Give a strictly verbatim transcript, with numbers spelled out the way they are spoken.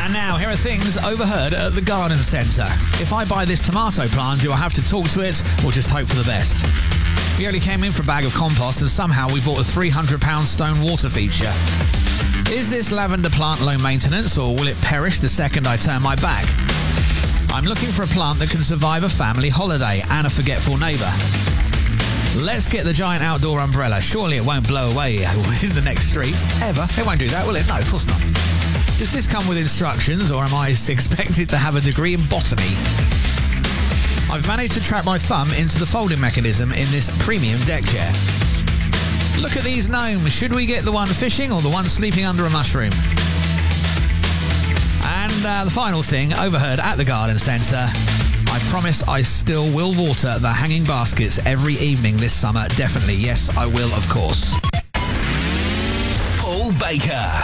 And now, here are things overheard at the garden centre. If I buy this tomato plant, do I have to talk to it or just hope for the best? We only came in for a bag of compost and somehow we bought a three hundred pound stone water feature. Is this lavender plant low maintenance or will it perish the second I turn my back? I'm looking for a plant that can survive a family holiday and a forgetful neighbour. Let's get the giant outdoor umbrella. Surely it won't blow away in the next street. Ever. It won't do that, will it? No, of course not. Does this come with instructions or am I expected to have a degree in botany? I've managed to trap my thumb into the folding mechanism in this premium deck chair. Look at these gnomes. Should we get the one fishing or the one sleeping under a mushroom? And uh, the final thing, overheard at the garden centre. I promise I still will water the hanging baskets every evening this summer. Definitely, yes, I will, of course. Paul Baker.